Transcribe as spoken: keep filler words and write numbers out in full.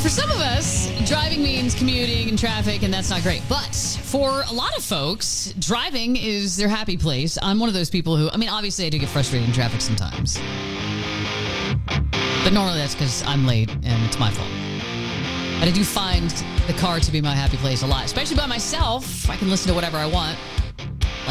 For some of us, driving means commuting and traffic, and that's not great. But for a lot of folks, driving is their happy place. I'm one of those people who, I mean, obviously I do get frustrated in traffic sometimes. But normally that's because I'm late and it's my fault. But I do find the car to be my happy place a lot, especially by myself. I can listen to whatever I want.